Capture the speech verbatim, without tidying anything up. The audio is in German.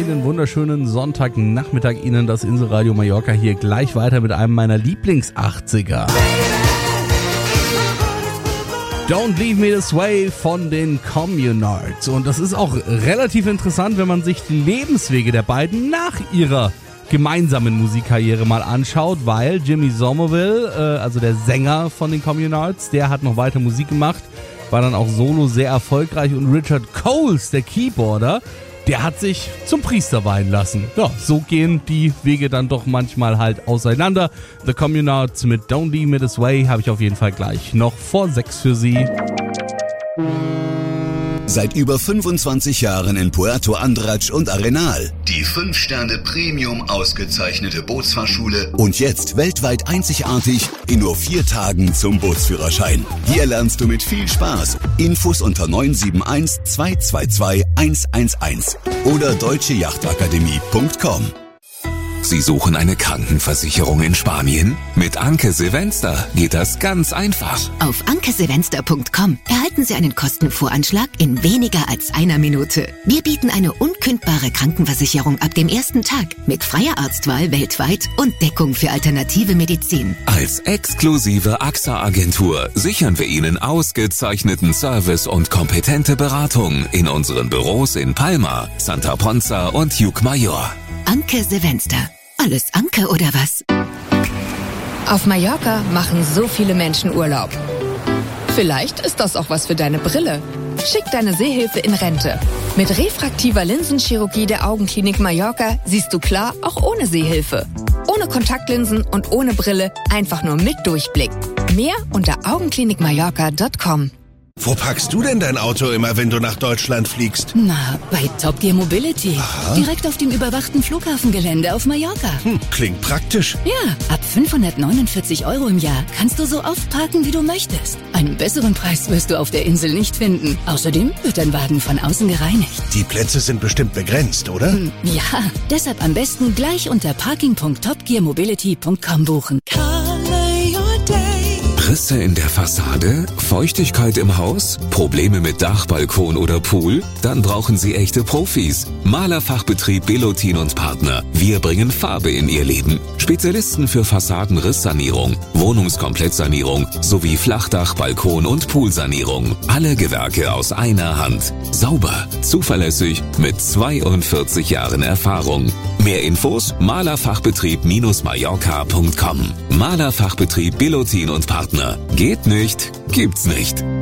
Einen wunderschönen Sonntagnachmittag Ihnen, das Inselradio Mallorca hier gleich weiter mit einem meiner Lieblings-achtziger. Don't Leave Me This Way von den Communards. Und das ist auch relativ interessant, wenn man sich die Lebenswege der beiden nach ihrer gemeinsamen Musikkarriere mal anschaut, weil Jimmy Somerville, äh, also der Sänger von den Communards, der hat noch weiter Musik gemacht, war dann auch solo sehr erfolgreich, und Richard Coles, der Keyboarder, der hat sich zum Priester weihen lassen. Ja, so gehen die Wege dann doch manchmal halt auseinander. The Communards mit Don't Leave Me This Way habe ich auf jeden Fall gleich noch vor sechs für Sie. Seit über fünfundzwanzig Jahren in Puerto Andratx und Arenal. Die fünf Sterne Premium ausgezeichnete Bootsfahrschule. Und jetzt weltweit einzigartig in nur vier Tagen zum Bootsführerschein. Hier lernst du mit viel Spaß. Infos unter neun sieben eins, zwei zwei zwei, eins eins eins oder deutsche Yachtakademie punkt com. Sie suchen eine Krankenversicherung in Spanien? Mit Anke Silvester geht das ganz einfach. Auf anke silvester punkt com erhalten Sie einen Kostenvoranschlag in weniger als einer Minute. Wir bieten eine unkündbare Krankenversicherung ab dem ersten Tag mit freier Arztwahl weltweit und Deckung für alternative Medizin. Als exklusive A X A-Agentur sichern wir Ihnen ausgezeichneten Service und kompetente Beratung in unseren Büros in Palma, Santa Ponza und Ucmayor. Anke Silvester. Alles Anke oder was? Auf Mallorca machen so viele Menschen Urlaub. Vielleicht ist das auch was für deine Brille. Schick deine Sehhilfe in Rente. Mit refraktiver Linsenchirurgie der Augenklinik Mallorca siehst du klar, auch ohne Sehhilfe. Ohne Kontaktlinsen und ohne Brille, einfach nur mit Durchblick. Mehr unter augenklinik mallorca punkt com. Wo parkst du denn dein Auto immer, wenn du nach Deutschland fliegst? Na, bei Top Gear Mobility. Aha. Direkt auf dem überwachten Flughafengelände auf Mallorca. Hm, klingt praktisch. Ja, ab fünfhundertneunundvierzig Euro im Jahr kannst du so oft parken, wie du möchtest. Einen besseren Preis wirst du auf der Insel nicht finden. Außerdem wird dein Wagen von außen gereinigt. Die Plätze sind bestimmt begrenzt, oder? Hm, ja, deshalb am besten gleich unter parking punkt top gear mobility punkt com buchen. Risse in der Fassade? Feuchtigkeit im Haus? Probleme mit Dach, Balkon oder Pool? Dann brauchen Sie echte Profis. Malerfachbetrieb Belotin und Partner. Wir bringen Farbe in Ihr Leben. Spezialisten für Fassadenrisssanierung, Wohnungskomplettsanierung sowie Flachdach, Balkon und Poolsanierung. Alle Gewerke aus einer Hand. Sauber, zuverlässig, mit zweiundvierzig Jahren Erfahrung. Mehr Infos? Malerfachbetrieb-mallorca punkt com. Malerfachbetrieb Belotin und Partner. Geht nicht, gibt's nicht.